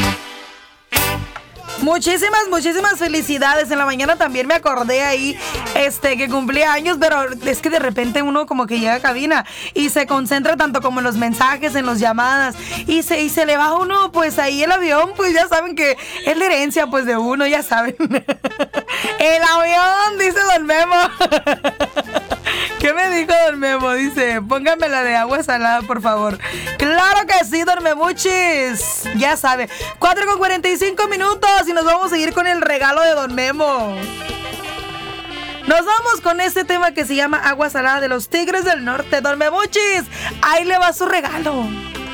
Muchísimas felicidades. En la mañana también me acordé ahí que cumplía años, pero es que de repente uno como que llega a cabina y se concentra tanto como en los mensajes, en las llamadas, y se le baja uno pues ahí el avión, pues ya saben que es la herencia pues de uno, ya saben. El avión, dice Don Memo. ¿Qué me dijo Don Memo? Dice, póngame la de agua salada, por favor. Claro que sí, Don Memuchis. Ya sabe. 4:45 y nos vamos a ir con el regalo de Don Memo. Nos vamos con este tema que se llama Agua Salada de los Tigres del Norte. Don Memuchis, ahí le va su regalo.